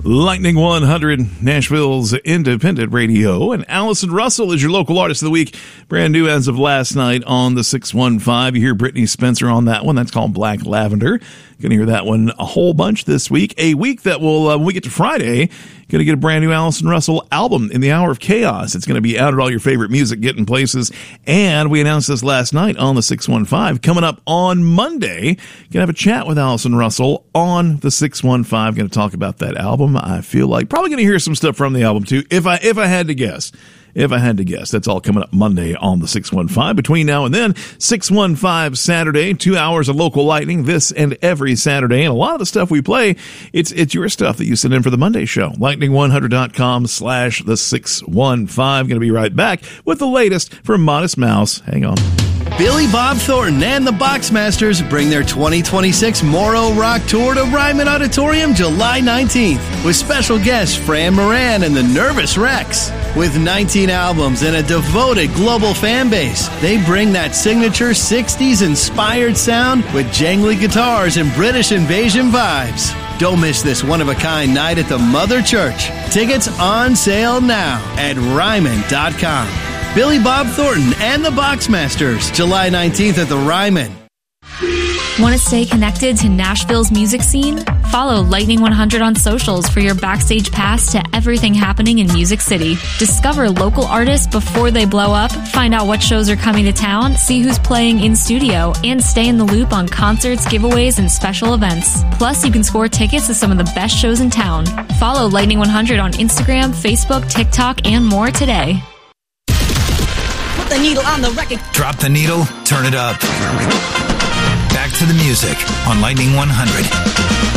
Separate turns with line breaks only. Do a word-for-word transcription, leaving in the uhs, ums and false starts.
Lightning one hundred, Nashville's independent radio. And Allison Russell is your local artist of the week. Brand new as of last night on the six one five. You hear Brittany Spencer on that one. That's called Black Lavender. Going to hear that one a whole bunch this week. A week that will, uh, when we get to Friday, going to get a brand new Allison Russell album in the Hour of Chaos. It's going to be out at all your favorite music getting places. And we announced this last night on the six one five. Coming up on Monday, going to have a chat with Allison Russell on the six one five. Going to talk about that album. I feel like probably going to hear some stuff from the album too, if I if I had to guess. If I had to guess. That's all coming up Monday on the six one five. Between now and then, six one five Saturday, two hours of local lightning, this and every Saturday. And a lot of the stuff we play, it's it's your stuff that you send in for the Monday show. lightning one hundred dot com slash the six one five. Going to be right back with the latest from Modest Mouse. Hang on.
Billy Bob Thornton and the Boxmasters bring their twenty twenty-six Moro Rock Tour to Ryman Auditorium July nineteenth with special guests Fran Moran and the Nervous Rex. With nineteen albums and a devoted global fan base, they bring that signature sixties inspired sound with jangly guitars and British invasion vibes. Don't miss this one-of-a-kind night at the Mother Church. Tickets on sale now at Ryman dot com. Billy Bob Thornton and the Boxmasters, July nineteenth at the Ryman.
Want to stay connected to Nashville's music scene? Follow Lightning one hundred on socials for your backstage pass to everything happening in Music City. Discover local artists before they blow up, find out what shows are coming to town, see who's playing in studio, and stay in the loop on concerts, giveaways, and special events. Plus, you can score tickets to some of the best shows in town. Follow Lightning one hundred on Instagram, Facebook, TikTok, and more today.
Put the needle on the record.
Drop the needle, turn it up. Back to the music on Lightning one hundred.